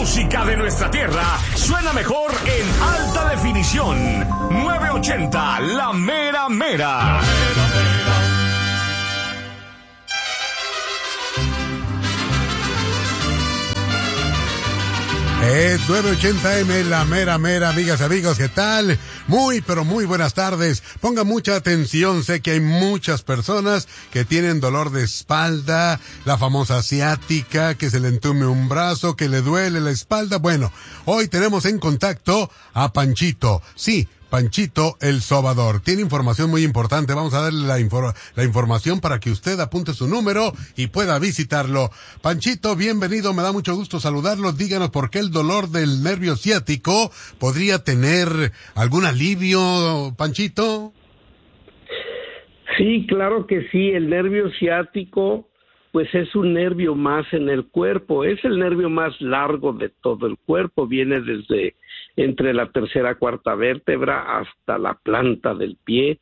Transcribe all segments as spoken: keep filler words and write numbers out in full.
música de nuestra tierra suena mejor en alta definición. nueve ochenta, La Mera Mera. Es nueve ochenta eme, La Mera Mera, amigas y amigos, ¿qué tal? Muy, pero muy buenas tardes. Ponga mucha atención, sé que hay muchas personas que tienen dolor de espalda, la famosa ciática, que se le entume un brazo, que le duele la espalda. Bueno, hoy tenemos en contacto a Panchito. Sí, Panchito el Sobador. Tiene información muy importante. Vamos a darle la, infor- la información para que usted apunte su número y pueda visitarlo. Panchito, bienvenido. Me da mucho gusto saludarlo. Díganos por qué el dolor del nervio ciático podría tener algún alivio, Panchito. Sí, claro que sí. El nervio ciático, pues es un nervio más en el cuerpo. Es el nervio más largo de todo el cuerpo. Viene desde entre la tercera cuarta vértebra hasta la planta del pie.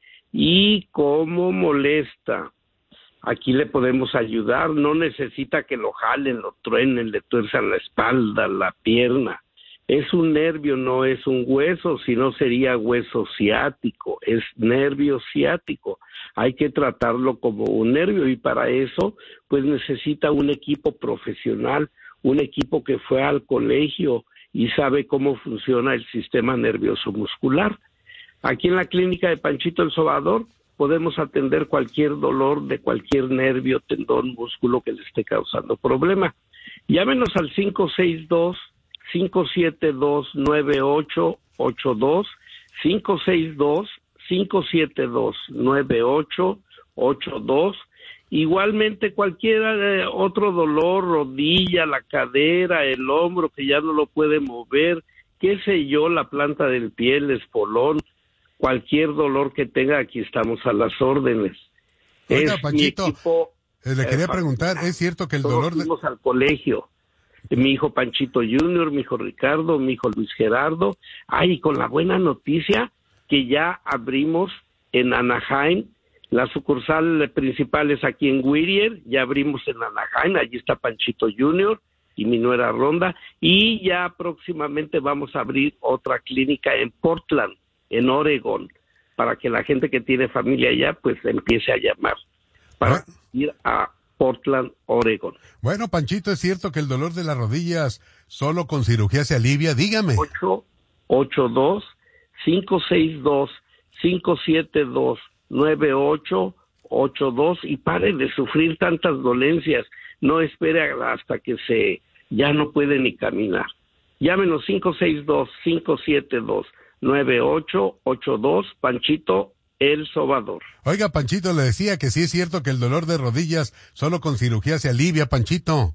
Y cómo molesta. Aquí le podemos ayudar. No necesita que lo jalen, lo truenen, le tuerzan la espalda, la pierna. Es un nervio, no es un hueso, sino sería hueso ciático. Es nervio ciático. Hay que tratarlo como un nervio y para eso pues necesita un equipo profesional, un equipo que fue al colegio y sabe cómo funciona el sistema nervioso muscular. Aquí en la clínica de Panchito el Sobador podemos atender cualquier dolor de cualquier nervio, tendón, músculo que le esté causando problema. Llámenos al cinco seis dos, cinco siete dos, nueve ocho ocho dos, cinco seis dos, cinco siete dos, nueve ocho ocho dos. Igualmente cualquier eh, otro dolor, rodilla, la cadera, el hombro que ya no lo puede mover, qué sé yo, la planta del pie, el espolón, cualquier dolor que tenga, aquí estamos a las órdenes. Oiga, es Panchito, mi equipo, eh, le quería eh, preguntar, ¿es cierto que el todos dolor de... fuimos al colegio? Mi hijo Panchito junior, mi hijo Ricardo, mi hijo Luis Gerardo. Ay, con la buena noticia que ya abrimos en Anaheim, la sucursal principal es aquí en Whittier, ya abrimos en Anaheim, allí está Panchito junior y mi nuera Ronda, y ya próximamente vamos a abrir otra clínica en Portland, en Oregon, para que la gente que tiene familia allá, pues empiece a llamar, para Ah. ir a Portland, Oregon. Bueno, Panchito, ¿es cierto que el dolor de las rodillas solo con cirugía se alivia? Dígame. ocho ocho dos, cinco seis dos, cinco siete dos, nueve ocho ocho dos y pare de sufrir tantas dolencias. No espere hasta que se ya no puede ni caminar. Llámenos cinco seis dos, cinco siete dos, nueve ocho ocho dos, Panchito el Sobador. Oiga, Panchito, le decía que sí es cierto que el dolor de rodillas solo con cirugía se alivia, Panchito.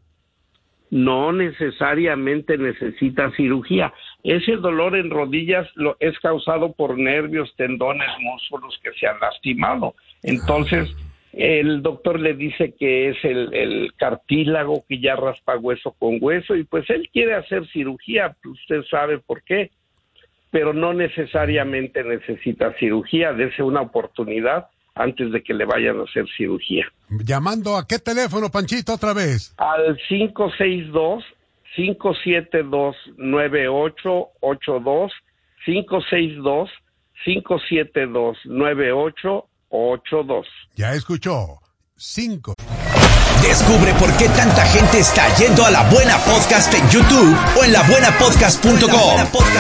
No necesariamente necesita cirugía. Ese dolor en rodillas lo, es causado por nervios, tendones, músculos que se han lastimado. Entonces, el doctor le dice que es el, el cartílago que ya raspa hueso con hueso y pues él quiere hacer cirugía, usted sabe por qué, pero no necesariamente necesita cirugía. Dese una oportunidad antes de que le vayan a hacer cirugía. ¿Llamando a qué teléfono, Panchito, otra vez? Al cinco seis dos, cinco siete dos, nueve ocho ocho dos, cinco seis dos, cinco siete dos, nueve ocho ocho dos. Ya escuchó. Cinco. Descubre por qué tanta gente está yendo a La Buena Podcast en YouTube o en la buena podcast punto com.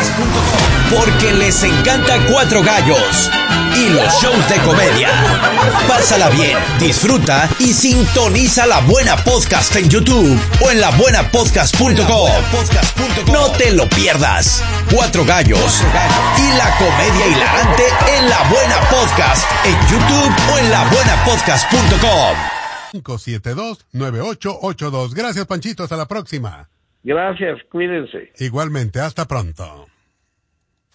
Porque les encanta Cuatro Gallos y los shows de comedia. Pásala bien, disfruta y sintoniza La Buena Podcast en YouTube o en la buena podcast punto com. No te lo pierdas. Cuatro Gallos y la comedia hilarante en La Buena Podcast en YouTube o en la buena podcast punto com. cinco siete dos, nueve ocho ocho dos. Gracias, Panchito. Hasta la próxima. Gracias, cuídense. Igualmente, hasta pronto.